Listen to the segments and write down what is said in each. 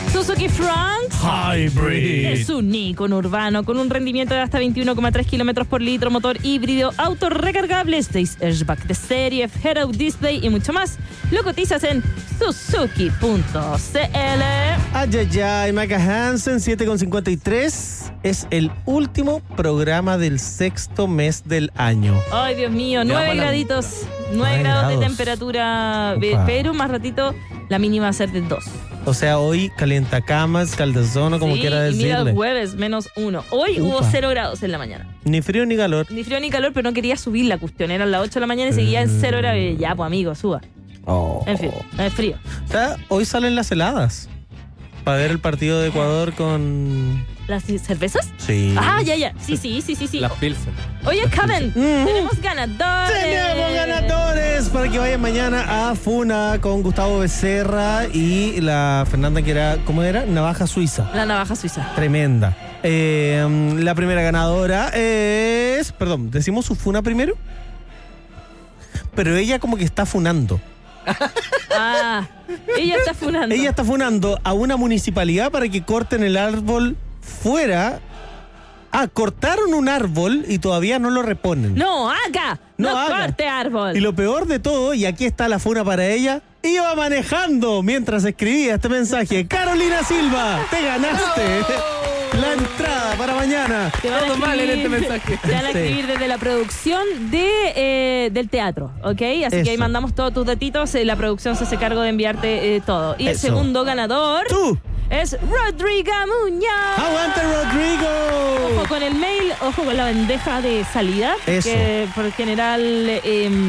Suzuki Front Hybrid. es un ícono urbano con un rendimiento de hasta 21,3 kilómetros por litro, motor híbrido, auto recargable, 6 airbag de serie, head-up display y mucho más. Lo cotizas en suzuki.cl. Ay, Maca Hansen, 7,53. Es el último programa del sexto mes del año. Ay, Dios mío, 9 graditos, 9 grados de temperatura, Opa. pero más ratito la mínima va a ser de 2. O sea, hoy calientacamas, caldezono, como Sí, quiera y mira, el decirle. jueves, -1. Hoy hubo Upa. 0 grados en la mañana. Ni frío ni calor. Ni frío ni calor, pero no quería subir la cuestión. Eran las 8 de la mañana y seguía en 0 grados. Y ya, pues amigo, suba. Oh. En fin, es frío. O sea, hoy salen las heladas. Para ver el partido de Ecuador con... ¿Las cervezas? Sí. Ah, ya. Sí. Las Pilsen. Oye, Caben, tenemos ganadores. Tenemos ganadores para que vayan mañana a Funa con Gustavo Becerra y la Fernanda, que era, ¿cómo era? Navaja Suiza. La navaja suiza. Tremenda. La primera ganadora es... Perdón, ¿decimos su Funa primero? Pero ella como que está funando. Ah, ella está funando. Ella está funando a una municipalidad para que corten el árbol fuera. Ah, cortaron un árbol y todavía no lo reponen. No haga. No haga. corte árbol. Y lo peor de todo, y aquí está la funa para ella, iba manejando mientras escribía este mensaje. Carolina Silva, te ganaste la entrada para mañana. Te van a Todo mal en escribir- este mensaje. Te van a escribir desde la producción del teatro, ¿ok? Así que ahí Eso. mandamos todos tus datitos. La producción se hace cargo de enviarte todo. Y el Eso. segundo ganador ¡Tú! es Rodrigo Muñoz. ¡Aguante, Rodrigo! Ojo con el mail, ojo con la bandeja de salida. Eso. Que por lo general...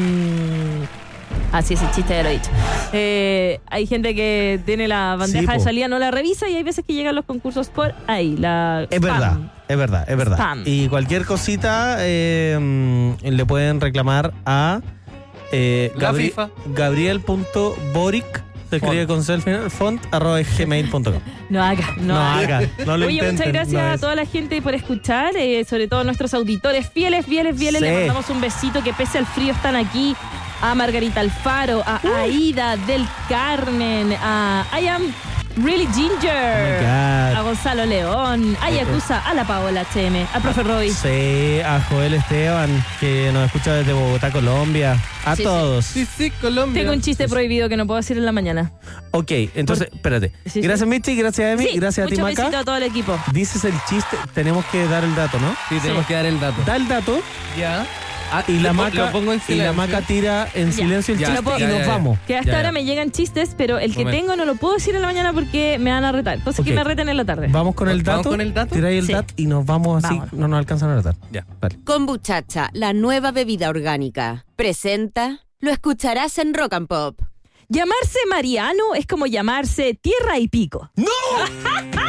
Así es, el chiste ya lo he dicho. Hay gente que tiene la bandeja Sí, de po. salida, no la revisa, y hay veces que llegan los concursos por ahí. Es verdad, es verdad. Spam. Y cualquier cosita le pueden reclamar a La FIFA. Gabriel.boric, se escribe con C al final, font@gmail.com. No haga, No haga, no lo Oye, intenten. muchas gracias no a es. toda la gente por escuchar, sobre todo a nuestros auditores fieles. Sí. Le mandamos un besito, que pese al frío están aquí. A Margarita Alfaro, a Aida del Carmen, a I Am Really Ginger, Oh my God. a Gonzalo León, a Yakuza, a la Paola HM, a Profe Roy. Sí, a Joel Esteban, que nos escucha desde Bogotá, Colombia. A Sí, todos. Sí, Colombia. Tengo un chiste prohibido que no puedo decir en la mañana. Ok, entonces, espérate. Sí, Gracias, sí. Michi, gracias, Emi, Sí, gracias a ti, mucho Maca. besito a todo el equipo. Dices el chiste, tenemos que dar el dato, ¿no? Sí, tenemos que dar el dato. Da el dato Ya. Ah, y la lo Maca, pongo en y la silencio. Maca tira en silencio el Ya, chiste ya, y nos ya. vamos. Que hasta Ya, ahora ya. me llegan chistes, pero el que Momento. tengo no lo puedo decir en la mañana porque me van a retar. Entonces Ok. que me reten en la tarde. Vamos con el dato. ¿Vamos con el dato? Tiráis el Sí. dato y nos vamos así. Vámonos. No nos alcanzan a retar. Ya. Vale. Kombuchacha, la nueva bebida orgánica. Presenta, lo escucharás en Rock and Pop. Llamarse Mariano es como llamarse Tierra y Pico. ¡No!